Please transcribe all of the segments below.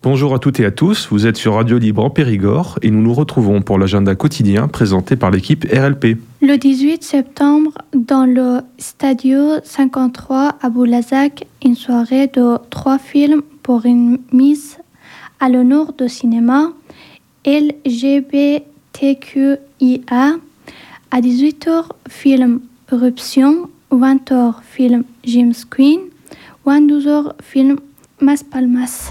Bonjour à toutes et à tous, vous êtes sur Radio Libre en Périgord et nous nous retrouvons pour l'agenda quotidien présenté par l'équipe RLP. Le 18 septembre, dans le Stadio 53 à Boulazac, une soirée de 3 films pour une mise à l'honneur du cinéma LGBTQIA. À 18h, film Éruption, 20h, film James Queen, 22h, film Mas Palmas.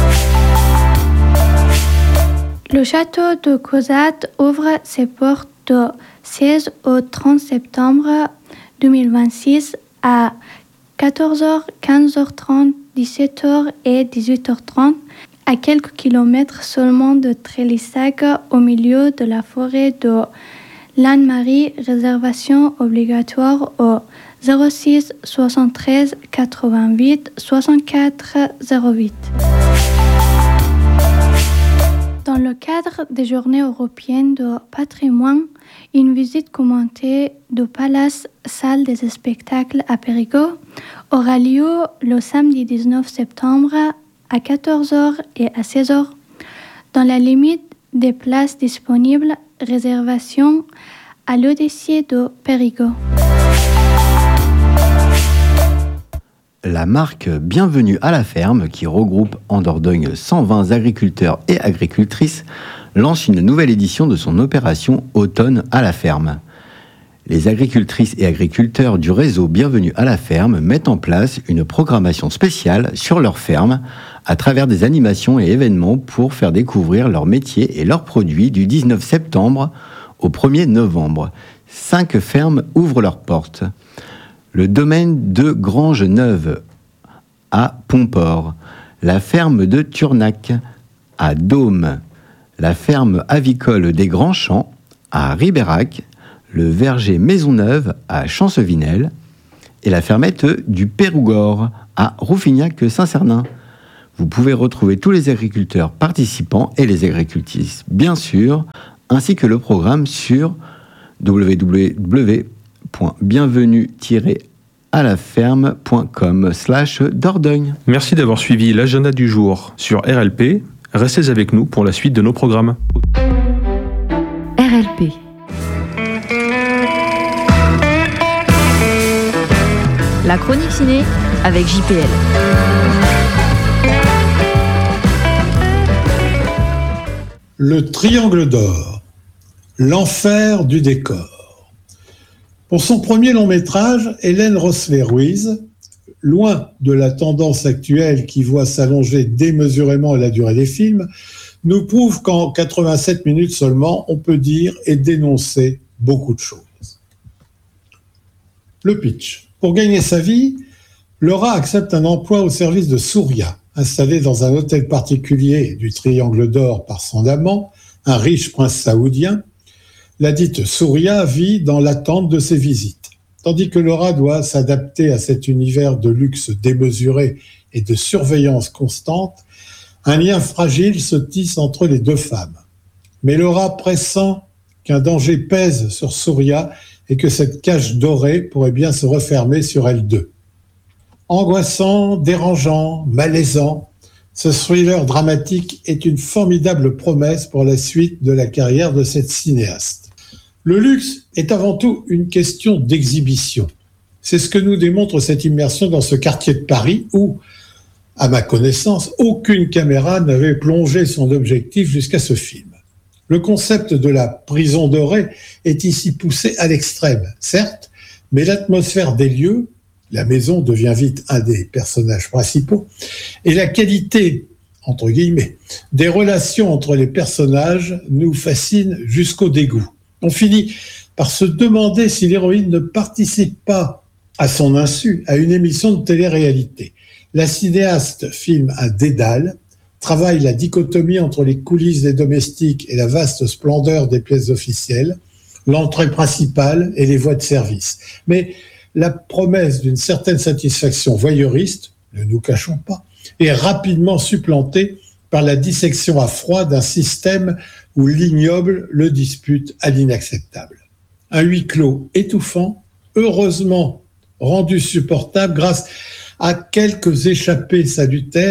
Le château de Cozat ouvre ses portes du 16 au 30 septembre 2026 à 14h, 15h30, 17h et 18h30 à quelques kilomètres seulement de Trélissac au milieu de la forêt de l'Anne-Marie. Réservation obligatoire au 06 73 88 64 08. Dans le cadre des Journées européennes de patrimoine, une visite commentée du Palace Salle des spectacles à Périgueux aura lieu le samedi 19 septembre à 14h et à 16h. Dans la limite des places disponibles, réservation à l'Odyssée de Périgueux. La marque Bienvenue à la ferme, qui regroupe en Dordogne 120 agriculteurs et agricultrices, lance une nouvelle édition de son opération Automne à la ferme. Les agricultrices et agriculteurs du réseau Bienvenue à la ferme mettent en place une programmation spéciale sur leur ferme à travers des animations et événements pour faire découvrir leur métier et leurs produits du 19 septembre au 1er novembre. 5 fermes ouvrent leurs portes. Le domaine de Grange-Neuve à Pomport, la ferme de Turnac à Dôme, la ferme avicole des Grands Champs à Ribérac, le verger Maisonneuve à Chancevinel et la fermette du Pérougord à Rouffignac-Saint-Cernin. Vous pouvez retrouver tous les agriculteurs participants et les agricultrices, bien sûr, ainsi que le programme sur www.bienvenue-à-la-ferme.com/Dordogne. Merci d'avoir suivi l'agenda du jour sur RLP. Restez avec nous pour la suite de nos programmes. RLP. La chronique ciné avec JPL. Le Triangle d'Or, l'enfer du décor. Pour son premier long métrage, Hélène Rossler-Ruiz, loin de la tendance actuelle qui voit s'allonger démesurément la durée des films, nous prouve qu'en 87 minutes seulement, on peut dire et dénoncer beaucoup de choses. Le pitch. Pour gagner sa vie, Laura accepte un emploi au service de Souria, installée dans un hôtel particulier du Triangle d'Or par son amant, un riche prince saoudien. La dite Souria vit dans l'attente de ses visites, tandis que Laura doit s'adapter à cet univers de luxe démesuré et de surveillance constante. Un lien fragile se tisse entre les deux femmes. Mais Laura pressent qu'un danger pèse sur Souria et que cette cage dorée pourrait bien se refermer sur elle deux. Angoissant, dérangeant, malaisant, ce thriller dramatique est une formidable promesse pour la suite de la carrière de cette cinéaste. Le luxe est avant tout une question d'exhibition. C'est ce que nous démontre cette immersion dans ce quartier de Paris où, à ma connaissance, aucune caméra n'avait plongé son objectif jusqu'à ce film. Le concept de la prison dorée est ici poussé à l'extrême, certes, mais l'atmosphère des lieux, la maison devient vite un des personnages principaux, et la qualité, entre guillemets, des relations entre les personnages nous fascine jusqu'au dégoût. On finit par se demander si l'héroïne ne participe pas, à son insu, à une émission de télé-réalité. La cinéaste filme un dédale, travaille la dichotomie entre les coulisses des domestiques et la vaste splendeur des pièces officielles, l'entrée principale et les voies de service. Mais la promesse d'une certaine satisfaction voyeuriste, ne nous cachons pas, est rapidement supplantée par la dissection à froid d'un système où l'ignoble le dispute à l'inacceptable. Un huis clos étouffant, heureusement rendu supportable grâce à quelques échappées salutaires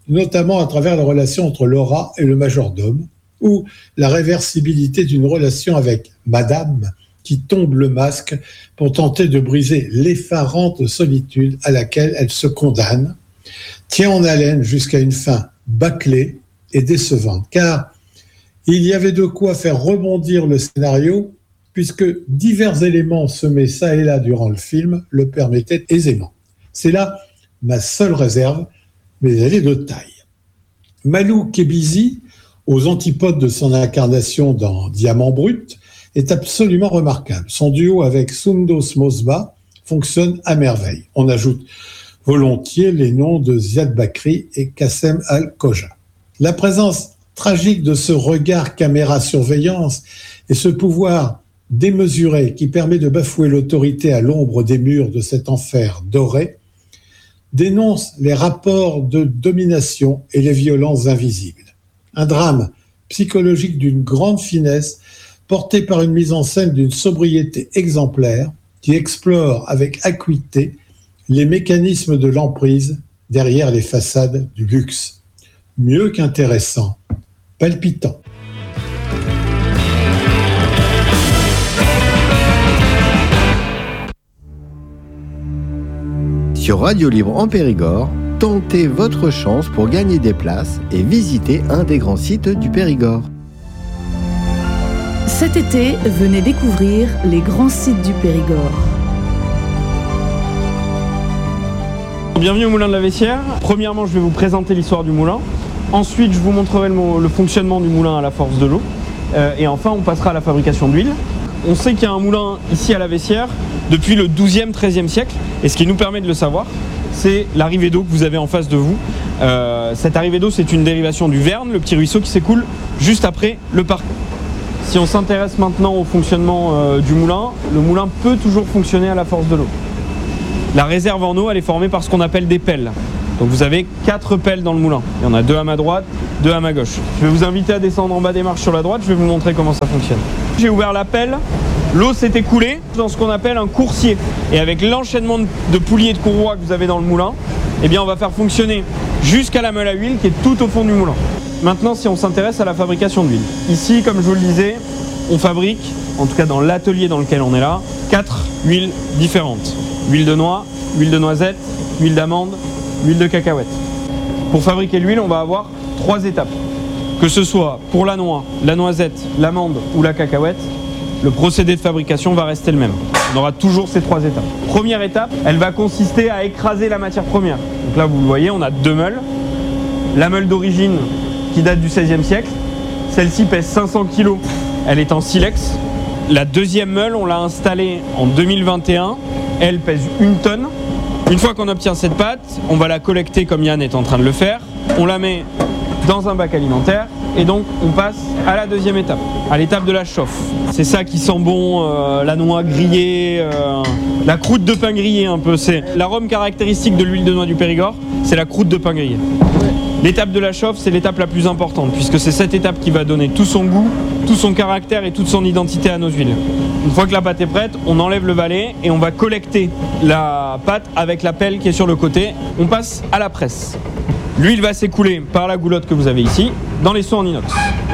notamment à travers la relation entre Laura et le majordome, ou la réversibilité d'une relation avec Madame, qui tombe le masque pour tenter de briser l'effarante solitude à laquelle elle se condamne, tient en haleine jusqu'à une fin bâclée et décevante, car il y avait de quoi faire rebondir le scénario, puisque divers éléments semés ça et là durant le film le permettaient aisément. C'est là ma seule réserve, mais elle est de taille. Malou Kebizi, aux antipodes de son incarnation dans Diamant Brut, est absolument remarquable. Son duo avec Sundos Mosba fonctionne à merveille. On ajoute volontiers les noms de Ziad Bakri et Kassem Al-Koja. La présence tragique de ce regard caméra-surveillance et ce pouvoir démesuré qui permet de bafouer l'autorité à l'ombre des murs de cet enfer doré dénonce les rapports de domination et les violences invisibles. Un drame psychologique d'une grande finesse porté par une mise en scène d'une sobriété exemplaire qui explore avec acuité les mécanismes de l'emprise derrière les façades du luxe. Mieux qu'intéressant, palpitant. Sur Radio Libre en Périgord, tentez votre chance pour gagner des places et visiter un des grands sites du Périgord. Cet été, venez découvrir les grands sites du Périgord. Bienvenue au Moulin de la Vessière. Premièrement, je vais vous présenter l'histoire du moulin. Ensuite, je vous montrerai le fonctionnement du moulin à la force de l'eau. Et enfin, on passera à la fabrication d'huile. On sait qu'il y a un moulin ici à la Vessière depuis le 12e, 13e siècle. Et ce qui nous permet de le savoir, c'est l'arrivée d'eau que vous avez en face de vous. Cette arrivée d'eau, c'est une dérivation du Verne, le petit ruisseau qui s'écoule juste après le parc. Si on s'intéresse maintenant au fonctionnement du moulin, le moulin peut toujours fonctionner à la force de l'eau. La réserve en eau, elle est formée par ce qu'on appelle des pelles. Donc vous avez 4 pelles dans le moulin. Il y en a 2 à ma droite, 2 à ma gauche. Je vais vous inviter à descendre en bas des marches sur la droite, je vais vous montrer comment ça fonctionne. J'ai ouvert la pelle, l'eau s'est écoulée dans ce qu'on appelle un coursier. Et avec l'enchaînement de poulies et de courroies que vous avez dans le moulin, eh bien on va faire fonctionner jusqu'à la meule à huile qui est tout au fond du moulin. Maintenant, si on s'intéresse à la fabrication d'huile. Ici, comme je vous le disais, on fabrique, en tout cas dans l'atelier dans lequel on est là, 4 huiles différentes. Huile de noix, huile de noisette, huile d'amande, huile de cacahuète. Pour fabriquer l'huile, on va avoir 3 étapes. Que ce soit pour la noix, la noisette, l'amande ou la cacahuète, le procédé de fabrication va rester le même. On aura toujours ces 3 étapes. Première étape, elle va consister à écraser la matière première. Donc là, vous le voyez, on a 2 meules. La meule d'origine qui date du XVIe siècle. Celle-ci pèse 500 kg. Elle est en silex. La deuxième meule, on l'a installée en 2021. Elle pèse 1 tonne. Une fois qu'on obtient cette pâte, on va la collecter comme Yann est en train de le faire. On la met dans un bac alimentaire et donc on passe à la deuxième étape, à l'étape de la chauffe. C'est ça qui sent bon, la noix grillée, la croûte de pain grillé un peu. C'est l'arôme caractéristique de l'huile de noix du Périgord, c'est la croûte de pain grillé. L'étape de la chauffe, c'est l'étape la plus importante puisque c'est cette étape qui va donner tout son goût, tout son caractère et toute son identité à nos huiles. Une fois que la pâte est prête, on enlève le balai et on va collecter la pâte avec la pelle qui est sur le côté. On passe à la presse. L'huile va s'écouler par la goulotte que vous avez ici, dans les seaux en inox.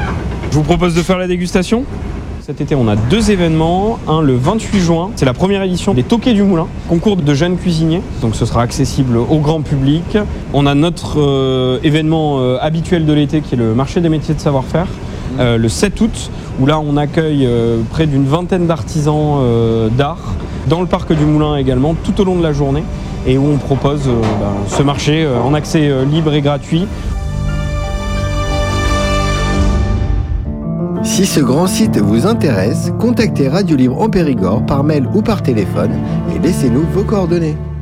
Je vous propose de faire la dégustation. Cet été, on a 2 événements. Un, le 28 juin, c'est la première édition des Toquets du Moulin, concours de jeunes cuisiniers. Donc ce sera accessible au grand public. On a notre événement habituel de l'été qui est le marché des métiers de savoir-faire, le 7 août, où là on accueille près d'une vingtaine d'artisans d'art dans le parc du Moulin également, tout au long de la journée, et où on propose ce marché en accès libre et gratuit. Si ce grand site vous intéresse, contactez Radio Libre en Périgord par mail ou par téléphone et laissez-nous vos coordonnées.